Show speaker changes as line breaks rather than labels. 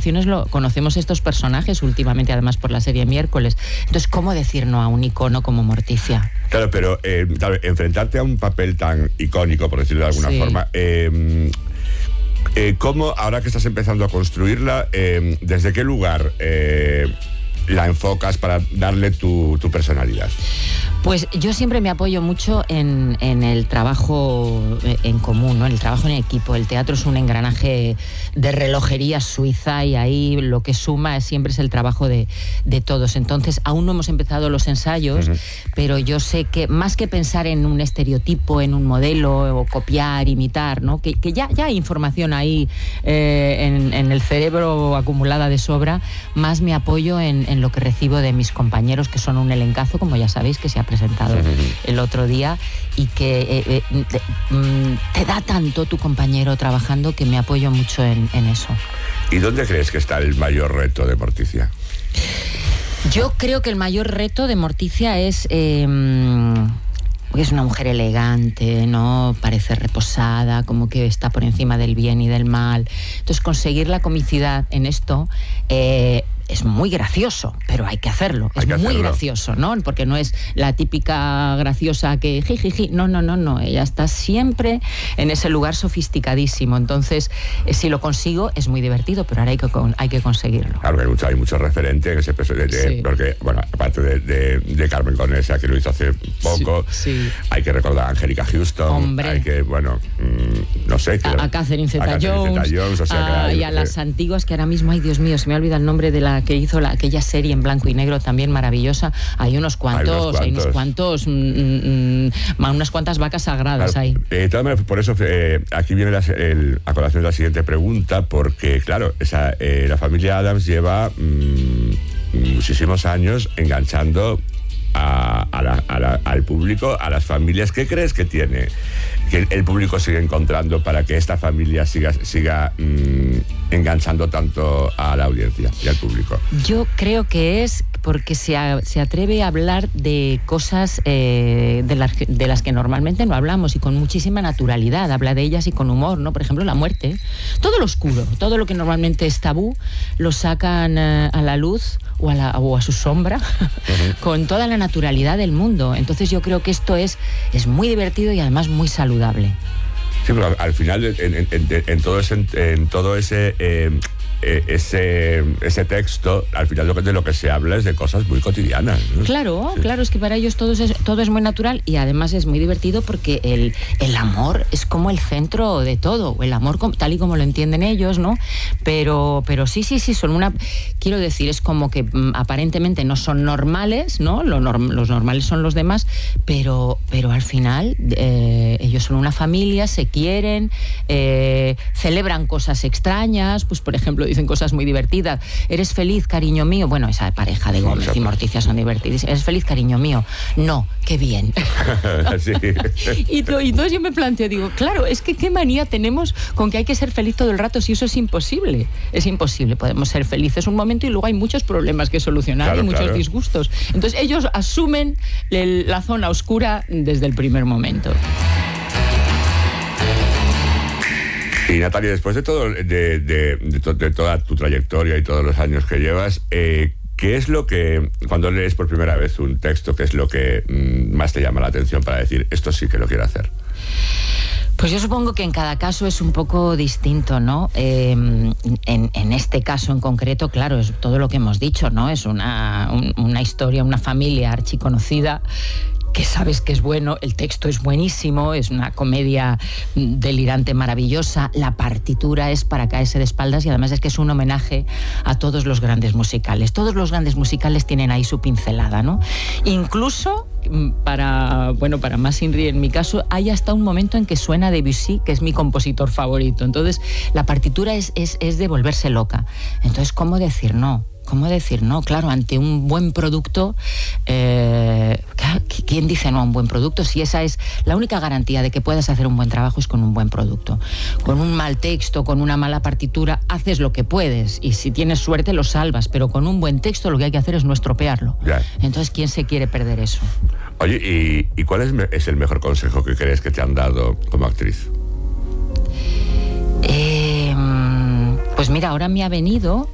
generaciones conocemos estos personajes últimamente, además por la serie Miércoles. Entonces, ¿cómo decir no a un icono como Morticia?
Claro, pero enfrentarte a un papel tan icónico, por decirlo de alguna forma, ¿cómo, ahora que estás empezando a construirla, desde qué lugar la enfocas para darle tu personalidad?
Pues yo siempre me apoyo mucho en el trabajo en común, ¿no? En el trabajo en equipo. El teatro es un engranaje de relojería suiza y ahí lo que suma siempre es el trabajo de todos. Entonces, aún no hemos empezado los ensayos, pero yo sé que más que pensar en un estereotipo, en un modelo, o copiar, imitar, ¿no? Que ya hay información ahí en el cerebro acumulada de sobra, más me apoyo en lo que recibo de mis compañeros, que son un elencazo, como ya sabéis, que se ha presentado el otro día, y que te da tanto tu compañero trabajando que me apoyo mucho en eso.
¿Y dónde crees que está el mayor reto de Morticia?
Yo creo que el mayor reto de Morticia es... porque es una mujer elegante, ¿no? Parece reposada, como que está por encima del bien y del mal. Entonces, conseguir la comicidad en esto es muy gracioso, pero hay que hacerlo. Es muy gracioso, ¿no? Porque no es la típica graciosa que jijiji. No. Ella está siempre en ese lugar sofisticadísimo. Entonces, si lo consigo, es muy divertido, pero ahora hay que conseguirlo.
Claro, hay mucho referente en ese personaje, porque, bueno, aparte de Carmen Conesa, que lo hizo hace poco, hay que recordar a Angélica Houston.
Hombre.
Hay que, bueno, no sé.
A Catherine Zeta-Jones,
o sea,
y a las antiguas, que ahora mismo, ay Dios mío, se me olvida el nombre de la que hizo aquella serie en blanco y negro también maravillosa. Hay unas cuantas vacas sagradas, claro,
ahí. Por eso aquí viene a colación de la siguiente pregunta, porque claro, la familia Addams lleva muchísimos años enganchando al público, a las familias. ¿Qué crees que tiene que el público sigue encontrando para que esta familia siga enganchando tanto a la audiencia y al público?
Yo creo que es porque se atreve a hablar de cosas de las que normalmente no hablamos, y con muchísima naturalidad. Habla de ellas y con humor, ¿no? Por ejemplo, la muerte. Todo lo oscuro, todo lo que normalmente es tabú, lo sacan a la luz o a su sombra con toda la naturalidad del mundo. Entonces yo creo que esto es muy divertido y además muy saludable.
Sí, pero al final en todo ese texto, al final de lo que se habla es de cosas muy cotidianas, ¿no?
Claro, es que para ellos todo es muy natural, y además es muy divertido porque el amor es como el centro de todo, el amor tal y como lo entienden ellos, ¿no? Pero sí, son quiero decir, es como que aparentemente no son normales, ¿no? Los normales son los demás, pero al final ellos son una familia, se quieren, celebran cosas extrañas, pues por ejemplo dicen cosas muy divertidas. ¿Eres feliz, cariño mío? Bueno, esa pareja de Gómez y Morticia son divertidas. ¿Eres feliz, cariño mío? No, qué bien.
Sí.
Y entonces yo me planteo, digo, claro, es que qué manía tenemos con que hay que ser feliz todo el rato, si eso es imposible. Es imposible, podemos ser felices un momento y luego hay muchos problemas que solucionar, y muchos disgustos. Entonces ellos asumen la zona oscura desde el primer momento.
Y Natalia, después de todo, de toda tu trayectoria y todos los años que llevas, ¿qué es lo que, cuando lees por primera vez un texto, qué es lo que más te llama la atención para decir, esto sí que lo quiero hacer?
Pues yo supongo que en cada caso es un poco distinto, ¿no? En este caso en concreto, claro, es todo lo que hemos dicho, ¿no? Es una historia, una familia archiconocida, que sabes que es bueno, el texto es buenísimo, es una comedia delirante, maravillosa, la partitura es para caerse de espaldas, y además es que es un homenaje a todos los grandes musicales. Todos los grandes musicales tienen ahí su pincelada, ¿no? Incluso para más Inri, en mi caso, hay hasta un momento en que suena Debussy, que es mi compositor favorito. Entonces la partitura es de volverse loca. Entonces, ¿cómo decir no? Claro, ante un buen producto, ¿quién dice no a un buen producto? Si esa es la única garantía de que puedas hacer un buen trabajo, es con un buen producto. Con un mal texto, con una mala partitura, haces lo que puedes, y si tienes suerte lo salvas, pero con un buen texto lo que hay que hacer es no estropearlo. Yeah. Entonces, ¿quién se quiere perder eso?
Oye, ¿y cuál es el mejor consejo que crees que te han dado como actriz?
Pues mira, ahora me ha venido